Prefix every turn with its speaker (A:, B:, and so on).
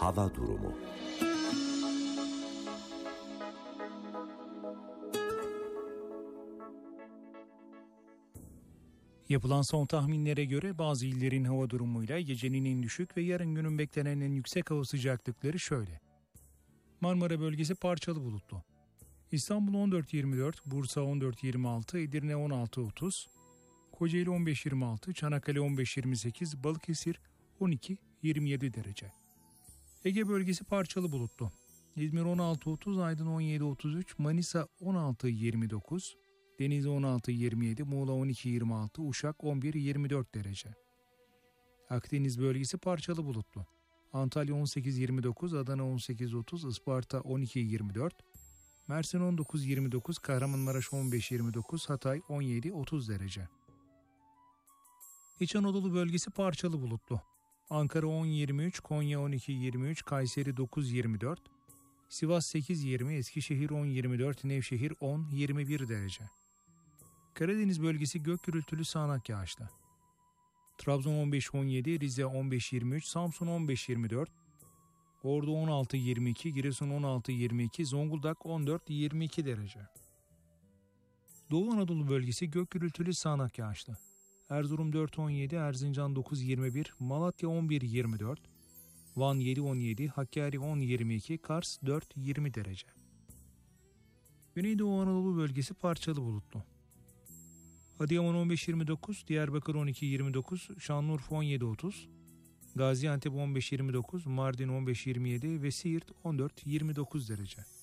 A: Hava durumu.
B: Yapılan son tahminlere göre bazı illerin hava durumuyla gecenin en düşük ve yarın günün beklenen en yüksek hava sıcaklıkları şöyle. Marmara bölgesi parçalı bulutlu. İstanbul 14-24, Bursa 14-26, Edirne 16-30, Kocaeli 15-26, Çanakkale 15-28, Balıkesir 12-27 derece. Ege bölgesi parçalı bulutlu. İzmir 16-30, Aydın 17-33, Manisa 16-29, Denizli 16-27, Muğla 12-26, Uşak 11-24 derece. Akdeniz bölgesi parçalı bulutlu. Antalya 18-29, Adana 18-30, Isparta 12-24, Mersin 19-29, Kahramanmaraş 15-29, Hatay 17-30 derece. İç Anadolu bölgesi parçalı bulutlu. Ankara 10-23, Konya 12-23, Kayseri 9-24, Sivas 8-20, Eskişehir 10-24, Nevşehir 10-21 derece. Karadeniz bölgesi gök gürültülü sağanak yağışlı. Trabzon 15-17, Rize 15-23, Samsun 15-24, Ordu 16-22, Giresun 16-22, Zonguldak 14-22 derece. Doğu Anadolu bölgesi gök gürültülü sağanak yağışlı. Erzurum 4-17, Erzincan 9-21, Malatya 11-24, Van 7-17, Hakkari 10-22, Kars 4-20 derece. Güneydoğu Anadolu bölgesi parçalı bulutlu. Adıyaman 15-29, Diyarbakır 12-29, Şanlıurfa 17-30, Gaziantep 15-29, Mardin 15-27 ve Siirt 14-29 derece.